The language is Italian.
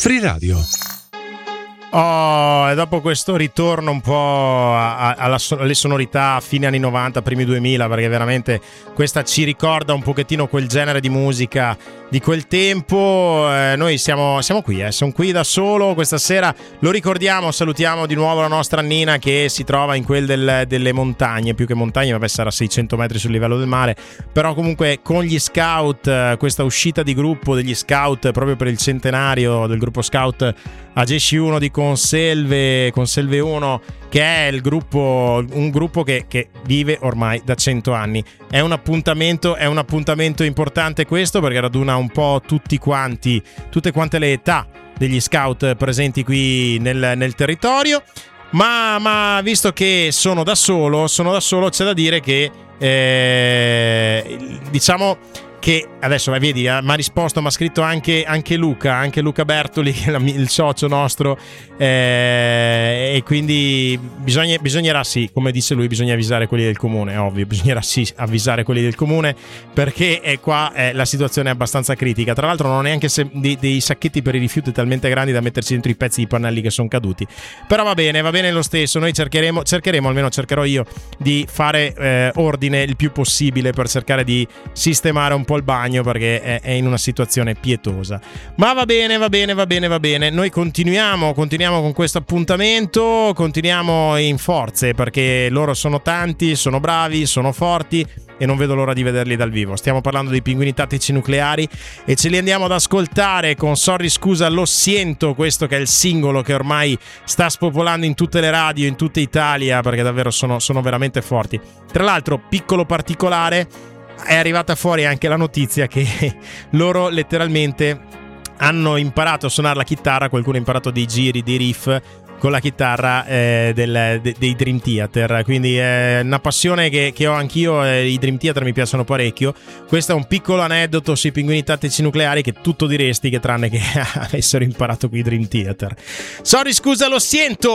Free Radio. Oh, e dopo questo ritorno un po' alle sonorità fine anni 90, primi 2000, perché veramente questa ci ricorda un pochettino quel genere di musica di quel tempo. Noi siamo qui, sono qui da solo questa sera, lo ricordiamo, salutiamo di nuovo la nostra Nina che si trova in quel delle montagne, più che montagne, vabbè, sarà 600 metri sul livello del mare, però comunque con gli scout, questa uscita di gruppo degli scout proprio per il centenario del gruppo scout Ageshi 1 di Conselve 1, che è un gruppo che vive ormai da 100 anni. È un appuntamento importante questo, perché raduna un po' tutte quante le età degli scout presenti qui nel territorio. Ma visto che sono da solo, c'è da dire che diciamo che adesso vedi, mi ha risposto, mi ha scritto anche Luca Bertoli, il socio nostro, e quindi bisognerà, sì, come dice lui, bisogna avvisare quelli del comune, è ovvio, bisognerà sì avvisare quelli del comune, perché qua la situazione è abbastanza critica. Tra l'altro non ho neanche dei sacchetti per i rifiuti talmente grandi da metterci dentro i pezzi di pannelli che sono caduti, però va bene lo stesso. Noi cercheremo, almeno cercherò io, di fare ordine il più possibile per cercare di sistemare un po' il bagno, perché è in una situazione pietosa. Ma va bene. Noi continuiamo con questo appuntamento, continuiamo in forze, perché loro sono tanti, sono bravi, sono forti e non vedo l'ora di vederli dal vivo. Stiamo parlando dei Pinguini Tattici Nucleari e ce li andiamo ad ascoltare con Sorry Scusa Lo Siento, questo che è il singolo che ormai sta spopolando in tutte le radio, in tutta Italia, perché davvero sono veramente forti. Tra l'altro, piccolo particolare, è arrivata fuori anche la notizia che loro letteralmente hanno imparato a suonare la chitarra, qualcuno ha imparato dei giri, dei riff con la chitarra dei Dream Theater, quindi è una passione che ho anch'io. I Dream Theater mi piacciono parecchio. Questo è un piccolo aneddoto sui Pinguini Tattici Nucleari, che tutto diresti che tranne che avessero imparato qui i Dream Theater. Sorry Scusa Lo Siento.